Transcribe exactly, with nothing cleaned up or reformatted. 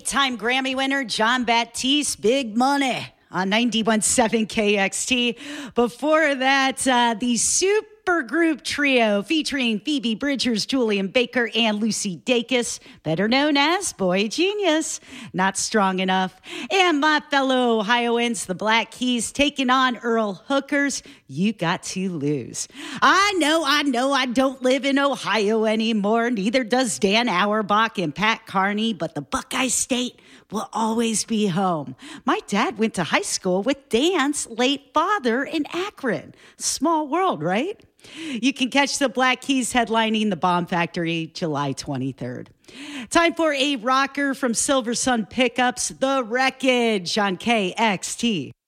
Eight-time Grammy winner Jon Batiste, Big Money on ninety-one point seven K X T. Before that, uh, the super group trio featuring Phoebe Bridgers, Julian Baker, and Lucy Dacus, better known as Boy Genius, Not Strong Enough. And my fellow Ohioans, the Black Keys, taking on Earl Hookers, You Got to Lose. I know, I know I don't live in Ohio anymore, neither does Dan Auerbach and Pat Carney, but the Buckeye State will always be home. My dad went to high school with Dan's late father in Akron. Small world, right? You can catch the Black Keys headlining the Bomb Factory July twenty-third. Time for a rocker from Silver Sun Pickups, The Wreckage on K X T.